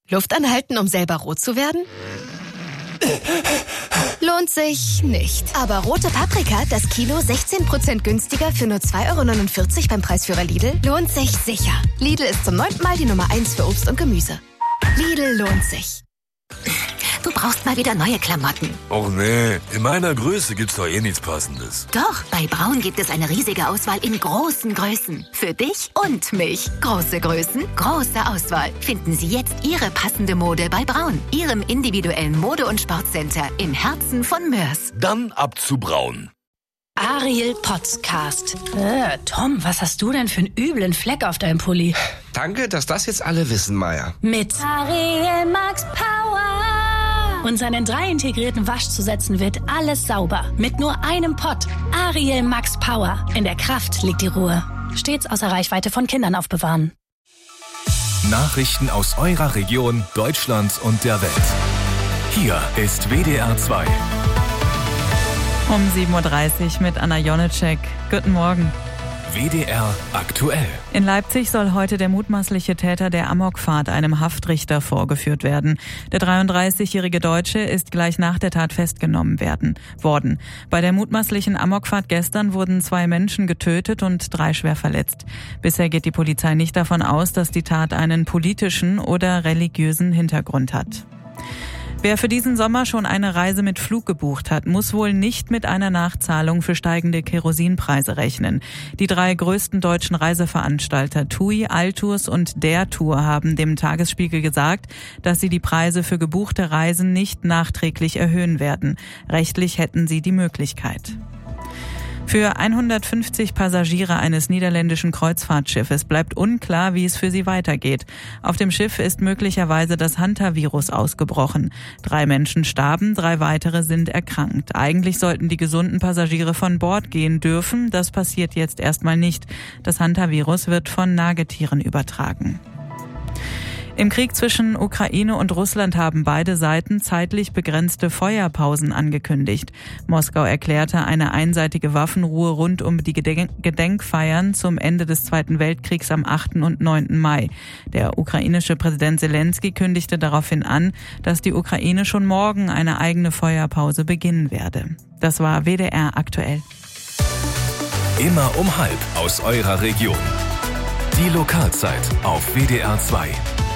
Luft anhalten, um selber rot zu werden? Lohnt sich nicht. Aber rote Paprika, das Kilo 16% günstiger für nur 2,49 € beim Preisführer Lidl, lohnt sich sicher. Lidl ist zum 9. Mal die Nummer 1 für Obst und Gemüse. Lidl lohnt sich. Du brauchst mal wieder neue Klamotten. Och nee, in meiner Größe gibt's doch eh nichts Passendes. Doch, bei Braun gibt es eine riesige Auswahl in großen Größen. Für dich und mich. Große Größen, große Auswahl. Finden Sie jetzt Ihre passende Mode bei Braun. Ihrem individuellen Mode- und Sportcenter im Herzen von Mörs. Dann ab zu Braun. Ariel Podcast. Tom, was hast du denn für einen üblen Fleck auf deinem Pulli? Danke, dass das jetzt alle wissen, Maya. Mit Ariel Max Power. Und seinen 3 integrierten Waschzusätzen wird alles sauber. Mit nur einem Pott. Ariel Max Power. In der Kraft liegt die Ruhe. Stets außer Reichweite von Kindern aufbewahren. Nachrichten aus eurer Region, Deutschland und der Welt. Hier ist WDR 2. Um 7.30 Uhr mit Anna Jonitschek. Guten Morgen. WDR aktuell. In Leipzig soll heute der mutmaßliche Täter der Amokfahrt einem Haftrichter vorgeführt werden. Der 33-jährige Deutsche ist gleich nach der Tat festgenommen worden. Bei der mutmaßlichen Amokfahrt gestern wurden 2 Menschen getötet und 3 schwer verletzt. Bisher geht die Polizei nicht davon aus, dass die Tat einen politischen oder religiösen Hintergrund hat. Wer für diesen Sommer schon eine Reise mit Flug gebucht hat, muss wohl nicht mit einer Nachzahlung für steigende Kerosinpreise rechnen. Die 3 größten deutschen Reiseveranstalter TUI, Altours und Der Tour haben dem Tagesspiegel gesagt, dass sie die Preise für gebuchte Reisen nicht nachträglich erhöhen werden. Rechtlich hätten sie die Möglichkeit. Für 150 Passagiere eines niederländischen Kreuzfahrtschiffes bleibt unklar, wie es für sie weitergeht. Auf dem Schiff ist möglicherweise das Hantavirus ausgebrochen. 3 Menschen starben, 3 weitere sind erkrankt. Eigentlich sollten die gesunden Passagiere von Bord gehen dürfen. Das passiert jetzt erstmal nicht. Das Hantavirus wird von Nagetieren übertragen. Im Krieg zwischen Ukraine und Russland haben beide Seiten zeitlich begrenzte Feuerpausen angekündigt. Moskau erklärte eine einseitige Waffenruhe rund um die Gedenkfeiern zum Ende des Zweiten Weltkriegs am 8. und 9. Mai. Der ukrainische Präsident Zelensky kündigte daraufhin an, dass die Ukraine schon morgen eine eigene Feuerpause beginnen werde. Das war WDR aktuell. Immer um 12:30 aus eurer Region. Die Lokalzeit auf WDR 2.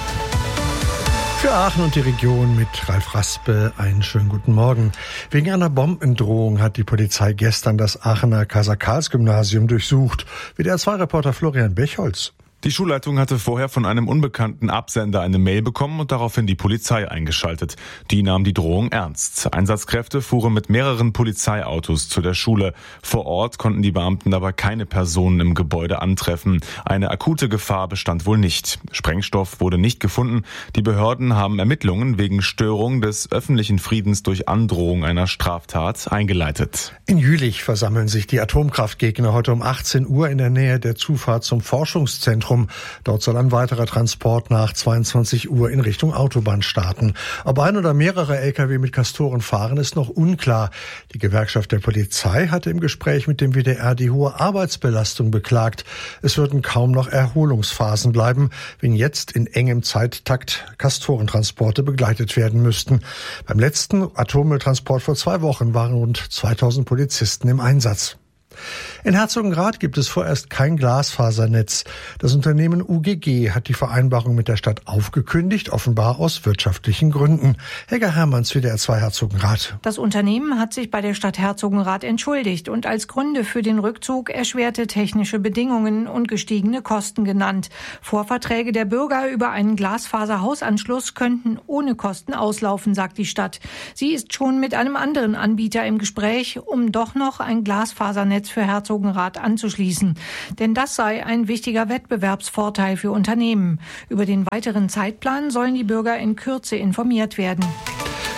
Für Aachen und die Region mit Ralf Raspe einen schönen guten Morgen. Wegen einer Bombendrohung hat die Polizei gestern das Aachener Kaiser-Karls-Gymnasium durchsucht. WDR-2-Reporter Florian Bechholz. Die Schulleitung hatte vorher von einem unbekannten Absender eine Mail bekommen und daraufhin die Polizei eingeschaltet. Die nahm die Drohung ernst. Einsatzkräfte fuhren mit mehreren Polizeiautos zu der Schule. Vor Ort konnten die Beamten aber keine Personen im Gebäude antreffen. Eine akute Gefahr bestand wohl nicht. Sprengstoff wurde nicht gefunden. Die Behörden haben Ermittlungen wegen Störung des öffentlichen Friedens durch Androhung einer Straftat eingeleitet. In Jülich versammeln sich die Atomkraftgegner heute um 18 Uhr in der Nähe der Zufahrt zum Forschungszentrum. Dort soll ein weiterer Transport nach 22 Uhr in Richtung Autobahn starten. Ob ein oder mehrere Lkw mit Castoren fahren, ist noch unklar. Die Gewerkschaft der Polizei hatte im Gespräch mit dem WDR die hohe Arbeitsbelastung beklagt. Es würden kaum noch Erholungsphasen bleiben, wenn jetzt in engem Zeittakt Castorentransporte begleitet werden müssten. Beim letzten Atommülltransport vor 2 Wochen waren rund 2000 Polizisten im Einsatz. In Herzogenrath gibt es vorerst kein Glasfasernetz. Das Unternehmen UGG hat die Vereinbarung mit der Stadt aufgekündigt, offenbar aus wirtschaftlichen Gründen. Helga Hermanns, WDR 2 Herzogenrath. Das Unternehmen hat sich bei der Stadt Herzogenrath entschuldigt und als Gründe für den Rückzug erschwerte technische Bedingungen und gestiegene Kosten genannt. Vorverträge der Bürger über einen Glasfaserhausanschluss könnten ohne Kosten auslaufen, sagt die Stadt. Sie ist schon mit einem anderen Anbieter im Gespräch, um doch noch ein Glasfasernetz für Herzogenrath anzuschließen. Denn das sei ein wichtiger Wettbewerbsvorteil für Unternehmen. Über den weiteren Zeitplan sollen die Bürger in Kürze informiert werden.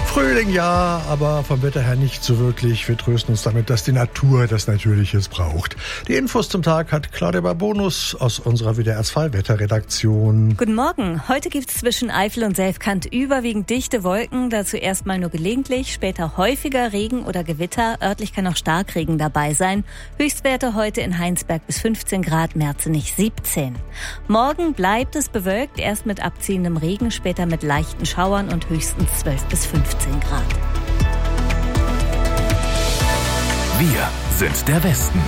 Frühling ja, aber vom Wetter her nicht so wirklich. Wir trösten uns damit, dass die Natur das Natürliches braucht. Die Infos zum Tag hat Claudia Barbonus aus unserer WDR 2 Wetterredaktion. Guten Morgen. Heute gibt es zwischen Eifel und Selfkant überwiegend dichte Wolken. Dazu erstmal nur gelegentlich, später häufiger Regen oder Gewitter. Örtlich kann auch Starkregen dabei sein. Höchstwerte heute in Heinsberg bis 15 Grad, Merzenich 17. Morgen bleibt es bewölkt, erst mit abziehendem Regen, später mit leichten Schauern und höchstens 12 bis 15 Grad. Wir sind der Westen.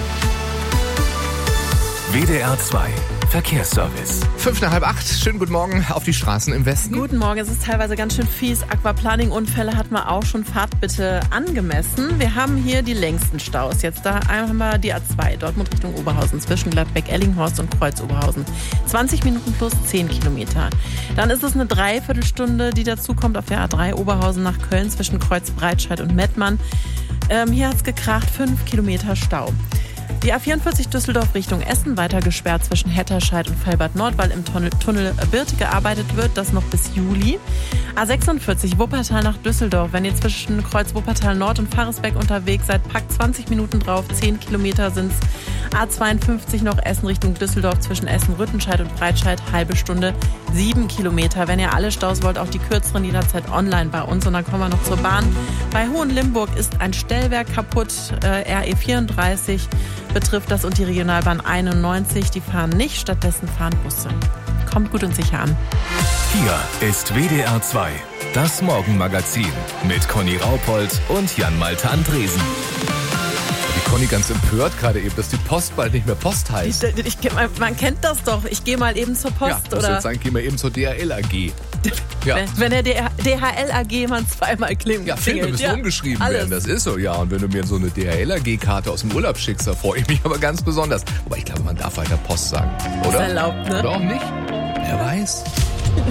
WDR 2 Verkehrsservice. 7:55. Schönen guten Morgen auf die Straßen im Westen. Guten Morgen, es ist teilweise ganz schön fies. Aquaplaning-Unfälle hat man auch schon. Fahrt bitte angemessen. Wir haben hier die längsten Staus. Jetzt da haben wir die A2, Dortmund Richtung Oberhausen, zwischen Gladbeck, Ellinghorst und Kreuz-Oberhausen. 20 Minuten plus 10 Kilometer. Dann ist es eine Dreiviertelstunde, die dazu kommt auf der A3 Oberhausen nach Köln zwischen Kreuz-Breitscheid und Mettmann. Hier hat es gekracht, 5 Kilometer Stau. Die A44 Düsseldorf Richtung Essen weiter gesperrt zwischen Hetterscheid und Fellbad Nord, weil im Tunnel Birte gearbeitet wird, das noch bis Juli. A46 Wuppertal nach Düsseldorf, wenn ihr zwischen Kreuz Wuppertal Nord und Faresbeck unterwegs seid, packt 20 Minuten drauf, 10 Kilometer sind's. A52 noch Essen Richtung Düsseldorf zwischen Essen, Rüttenscheid und Breitscheid, halbe Stunde, 7 Kilometer. Wenn ihr alle Staus wollt, auch die kürzeren jederzeit online bei uns. Und dann kommen wir noch zur Bahn. Bei Hohenlimburg ist ein Stellwerk kaputt, RE34 betrifft das und die Regionalbahn 91. Die fahren nicht, stattdessen fahren Busse. Kommt gut und sicher an. Hier ist WDR 2, das Morgenmagazin mit Conny Raupold und Jan-Malte Andresen. Die Conny ganz empört gerade eben, dass die Post bald nicht mehr Post heißt. Man kennt das doch. Ich gehe mal eben zur Post. Ja, oder? Jetzt sagen, geh mal eben zur DHL AG. Ja. Wenn der DHL AG mal zweimal klingt. Ja, Filme müssen umgeschrieben werden, das ist so, ja. Und wenn du mir so eine DHL AG-Karte aus dem Urlaub schickst, da freue ich mich aber ganz besonders. Aber ich glaube, man darf weiter Post sagen, oder? Ist erlaubt, ne? Oder auch nicht? Wer weiß.